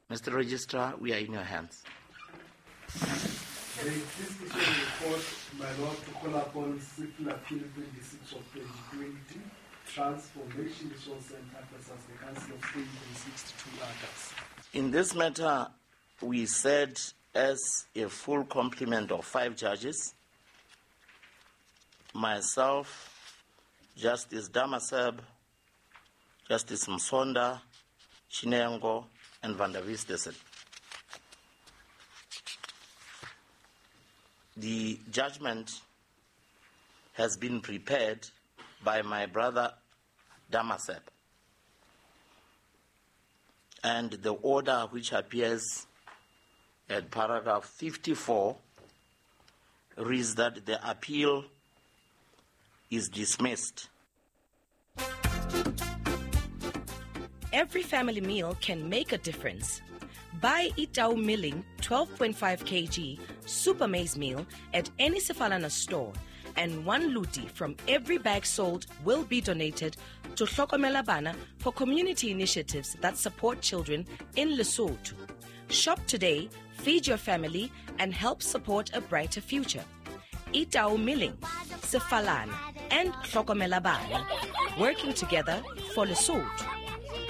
Mr. Registrar, we are in your hands. May this issue report, my Lord, to call upon Civil Appeal 26 of 2020, Transformation Resource Center versus the Council of State and 62 others. In this matter, we said as a full complement of 5 judges, myself, Justice Damaseb, Justice Msonda, Chinengo, and Van der Westhuizen. The judgment has been prepared by my brother Damaseb, and the order which appears at paragraph 54 reads that the appeal is dismissed. Every family meal can make a difference. Buy Itau Milling 12.5 kg Super Maize Meal at any Sefalana store, and 1 luti from every bag sold will be donated to Hlokomela Bana for community initiatives that support children in Lesotho. Shop today, feed your family, and help support a brighter future. Itau Milling, Sefalana, and Hlokomela Bana, working together for Lesotho.